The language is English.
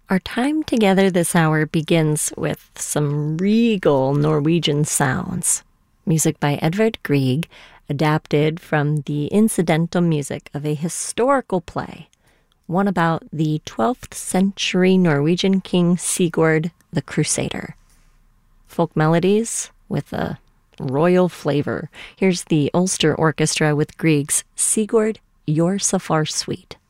Our time together this hour begins with some regal Norwegian sounds. Music by Edvard Grieg, adapted from the incidental music of a historical play, one about the 12th century Norwegian king Sigurd the Crusader. Folk melodies with a royal flavor. Here's the Ulster Orchestra with Grieg's Sigurd, You're So Far Sweet.